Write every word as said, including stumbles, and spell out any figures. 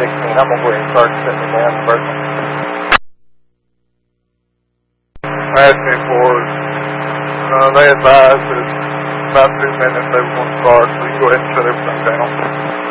sixteen. I'm going to go ahead and start setting it down first. Asked me for it. Uh, they advised that about two minutes they were going to start, so you go ahead and shut everything down.